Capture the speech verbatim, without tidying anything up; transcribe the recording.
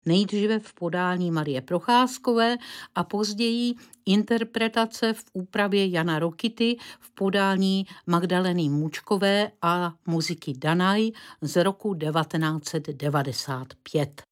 nejdříve v podání Marie Procházkové a později interpretace v úpravě Jana Rokity v podání Magdaleny Mučkové a muziky Danaj z roku devatenáct set devadesát pět.